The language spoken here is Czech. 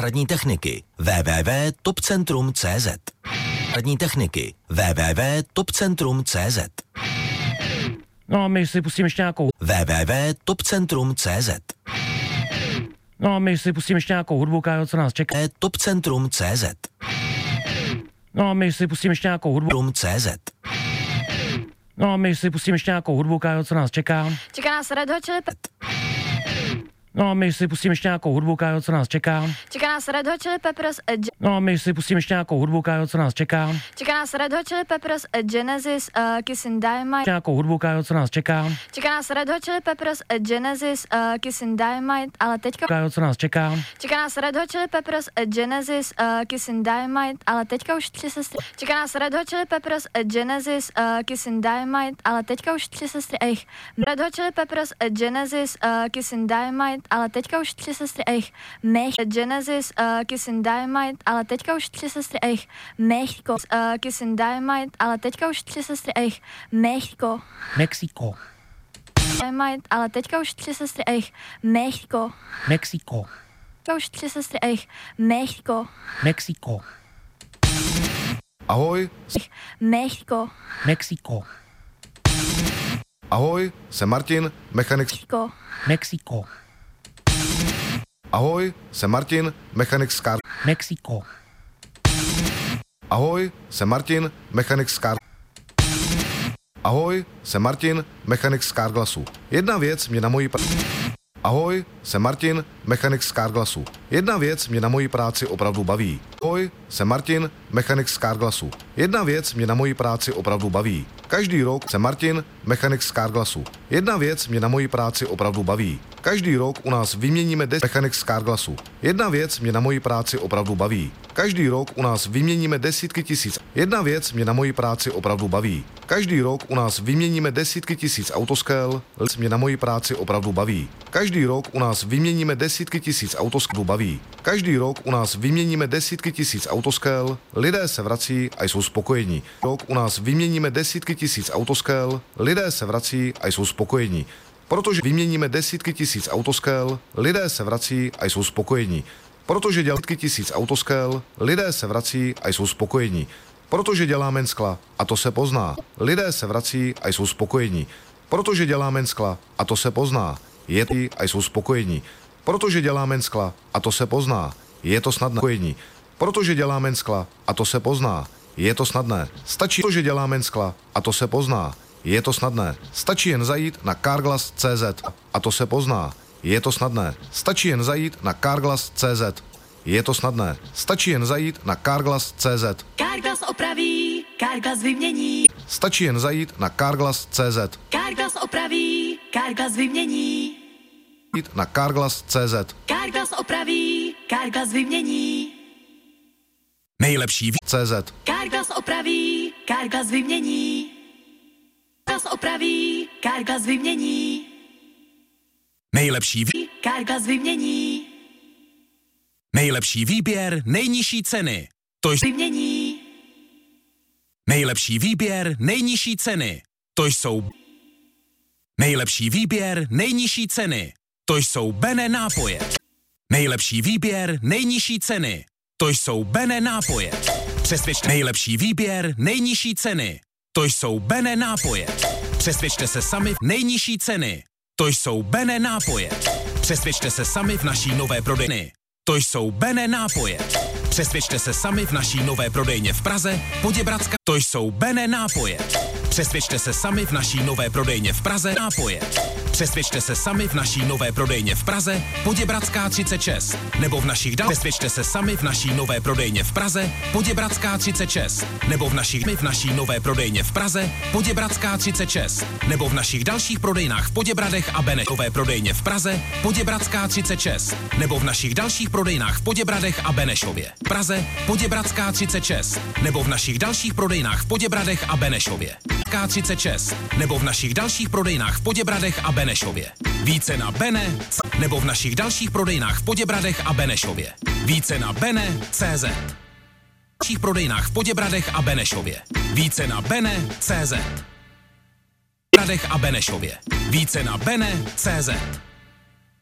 Hradní techniky www.topcentrum.cz Hradní techniky www.topcentrum.cz No a my si pustíme ještě nějakou www.topcentrum.cz No a my si pustíme ještě nějakou hudbu, Kájo, co nás čeká. Topcentrum.cz No a my si pustíme ještě nějakou hudbu. .cz No a my si pustíme ještě nějakou hudbu, Kájo, co nás čeká. Čeká nás Red Hot Chili Peppers. No a my si pustíme ještě nějakou hudbu, Kájo, co nás čeká. Čeká nás Red Hot Chili Peppers. No a my si pustíme ještě nějakou hudbu, Kájo, co nás čeká. Čeká nás Red Hot Chili Peppers, Genesis, Kissing Dynamite. Nějakou hudbu, Kájo, co nás čeká. Čeká nás Red Hot Chili Peppers, Genesis, Kissing Dynamite, ale teďka... Kájo, co nás čeká. Čeká nás Red Hot Chili Peppers, Genesis, Kissing Dynamite, ale teďka už 3 sestry. Čeká nás Red Hot Chili Peppers, Genesis, Kissing Dynamite, ale teďka už 3 sestry. Red Hot Chili Peppers, Genesis, Kissing Dynamite, ale teďka už 3 sestry. Genesis, Kissing Dynamite, ale teďka už 3 sestry. Mexico, Kissing Dynamite, ale teďka už 3 sestry. Mexico. Dynamite, ale teďka už 3 sestry. Mexico. Teďka už 3 sestry. Mexico. Ahoj. Mexico. Ahoj, jsem Martin, mechanik. Mexiko. Ahoj, jsem Martin, mechanik z kar. Mexiko. Ahoj, jsem Martin, mechanik z kar. Ahoj, jsem Martin, mechanik z Carglassu. Jedna věc mě na mojí Ahoj, jsem Martin, mechanik z Carglassu. Jedna věc mě na mojí práci opravdu baví. Ahoj, jsem Martin, mechanik z Carglassu. Jedna věc mě na mojí práci opravdu baví. Každý rok jsem Martin, mechanik z Carglassu. Jedna věc mě na mojí práci opravdu baví. Každý rok u nás vyměníme mechanik z Carglassu. Jedna věc mě na mojí práci opravdu baví. Každý rok u nás vyměníme desítky tisíc. Jedna věc mě na mojí práci opravdu baví. Každý rok u nás vyměníme desítky tisíc autoskel. Mě na mojí práci opravdu baví. Každý rok u nás vyměníme desítky tisíc autoskel. Baví. Každý rok u nás vyměníme desítky tisíc autoskel. Lidé se vrací a jsou spokojení. Rok u nás vyměníme desítky tisíc autoskel. Lidé se vrací a jsou spokojení. Protože vyměníme desítky tisíc autoskel, lidé se vrací a jsou spokojení. Protože děláme desítky tisíc autoskel, lidé se vrací a jsou spokojení. Protože děláme skla a to se pozná. Lidé se vrací a jsou spokojení. Protože děláme skla a to se pozná. Je to a jsou spokojení. Protože děláme skla a to se pozná. Je to snadné. Protože děláme skla a to se pozná. Je to snadné. Stačí, protože děláme skla a to se pozná. Je to snadné. Stačí jen zajít na Carglass.cz a to se pozná. Je to snadné. Stačí jen zajít na Carglass.cz. Je to snadné. Stačí jen zajít na Carglass.cz. Carglass opraví, Carglass vymění. Stačí jen zajít na Carglass.cz. Carglass opraví, Carglass vymění. Jít na Carglass.cz. Carglass opraví, Carglass vymění. Nejlepší CZ. Carglass opraví, Carglass vymění. Carglass opraví, Carglass vymění. Nejlepší Carglass vymění. Nejlepší výběr, nejnižší ceny. To Vymění. Nejlepší výběr, nejnižší ceny. To jsou nejlepší výběr, nejnižší ceny. To jsou Bene nápoje. Nejlepší výběr, nejnižší ceny. To jsou Bene nápoje. Přesvědčte nejlepší výběr, nejnižší ceny. To jsou Bene nápoje. Přesvědčte se sami v nejnižší ceny. To jsou Bene nápoje. Přesvědčte se sami v naší nové prodejně. To jsou Bene nápoje. Přesvědčte se sami v naší nové prodejně v Praze, Poděbradska. To jsou Bene nápoje. Přesvědčte se sami v naší nové prodejně v Praze, nápoje. Přesvědčte se sami v naší nové prodejně v Praze, Poděbradská 36, nebo v našich Přesvědčte se sami v naší nové prodejně v Praze, Poděbradská 36, nebo v naší nové prodejně v Praze, Poděbradská 36, nebo v našich dalších prodejnách v Poděbradech a Benešově prodejně v Praze, Poděbradská 36, nebo v našich dalších prodejnách v Poděbradech a Benešově. Praze, Poděbradská 36, nebo v našich dalších prodejnách v Poděbradech a Benešově. K36, nebo v našich dalších prodejnách v Poděbradech a Benešově. Více na Bene, nebo v našich dalších prodejnách v Poděbradech a Benešově. Více na Bene.cz. V dalších prodejnách v Poděbradech a Benešově. Více na Bene.cz. V Poděbradech a Benešově. Více na Bene.cz.